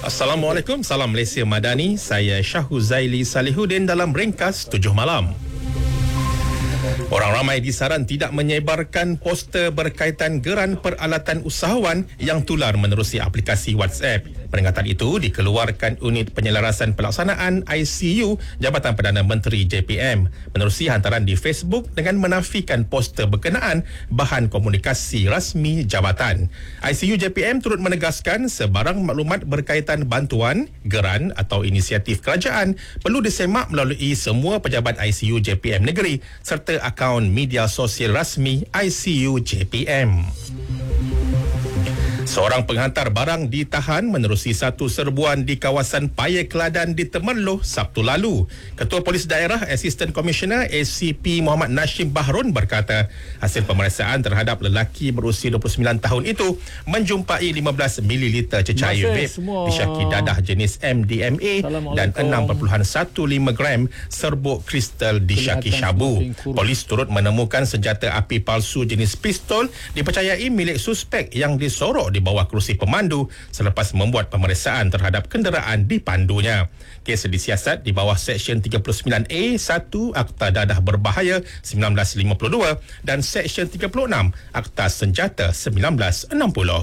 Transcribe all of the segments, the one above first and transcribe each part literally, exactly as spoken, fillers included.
Assalamualaikum, salam Malaysia Madani. Saya Syahuzaili Salihuddin dalam ringkas tujuh malam. Orang ramai disaran tidak menyebarkan poster berkaitan geran peralatan usahawan yang tular menerusi aplikasi WhatsApp. Peringatan itu dikeluarkan Unit Penyelarasan Pelaksanaan I C U Jabatan Perdana Menteri J P M menerusi hantaran di Facebook dengan menafikan poster berkenaan bahan komunikasi rasmi jabatan. I C U J P M turut menegaskan sebarang maklumat berkaitan bantuan, geran atau inisiatif kerajaan perlu disemak melalui semua pejabat I C U J P M negeri serta akaun media sosial rasmi I C U J P M. Seorang penghantar barang ditahan menerusi satu serbuan di kawasan Paya Keladan di Temerloh Sabtu lalu. Ketua Polis Daerah Assistant Commissioner A C P Muhammad Nashim Bahrun berkata hasil pemeriksaan terhadap lelaki berusia dua puluh sembilan tahun itu menjumpai lima belas mililiter cecair vape disyaki dadah jenis M D M A dan enam perpuluhan satu lima gram serbuk kristal disyaki syabu. Polis turut menemukan senjata api palsu jenis pistol dipercayai milik suspek yang disorok di bawah kerusi pemandu selepas membuat pemeriksaan terhadap kenderaan dipandunya. Kes disiasat di bawah Seksyen tiga puluh sembilan A satu Akta Dadah Berbahaya sembilan belas lima puluh dua dan Seksyen tiga puluh enam Akta Senjata sembilan belas enam puluh.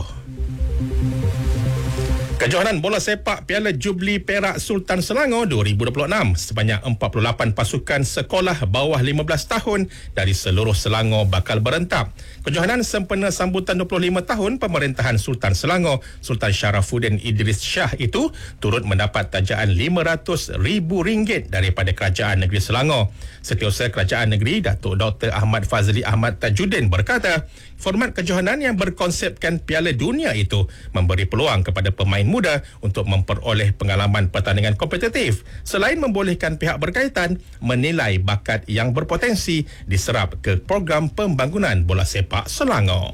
Kejohanan bola sepak Piala Jubli Perak Sultan Selangor dua ribu dua puluh enam sebanyak empat puluh lapan pasukan sekolah bawah lima belas tahun dari seluruh Selangor bakal berentak. Kejohanan sempena sambutan dua puluh lima tahun pemerintahan Sultan Selangor, Sultan Sharafuddin Idris Shah itu turut mendapat tajaan lima ratus ribu ringgit daripada Kerajaan Negeri Selangor. Setiausaha Kerajaan Negeri Datuk Doktor Ahmad Fazli Ahmad Tajuddin berkata, format kejohanan yang berkonsepkan Piala Dunia itu memberi peluang kepada pemain muda untuk memperoleh pengalaman pertandingan kompetitif selain membolehkan pihak berkaitan menilai bakat yang berpotensi diserap ke program pembangunan bola sepak Selangor.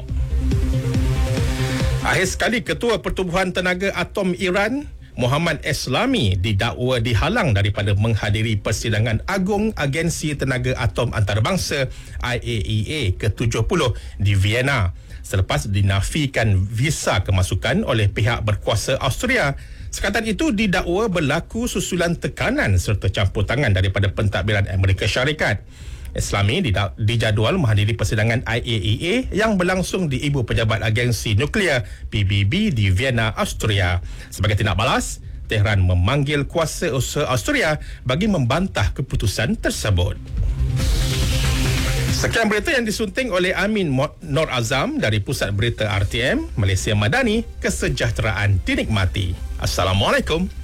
Akhir sekali, Ketua Pertubuhan Tenaga Atom Iran Muhammad Eslami didakwa dihalang daripada menghadiri persidangan agung Agensi Tenaga Atom Antarabangsa I A E A ke tujuh puluh di Vienna selepas dinafikan visa kemasukan oleh pihak berkuasa Austria. Sekatan itu didakwa berlaku susulan tekanan serta campur tangan daripada pentadbiran Amerika Syarikat. Eslami dijadual menghadiri persidangan I A E A yang berlangsung di Ibu Pejabat Agensi Nuklear P B B di Vienna, Austria. Sebagai tindak balas, Tehran memanggil kuasa usaha Austria bagi membantah keputusan tersebut. Sekian berita yang disunting oleh Amin Nur Azam dari Pusat Berita R T M, Malaysia Madani, kesejahteraan dinikmati. Assalamualaikum.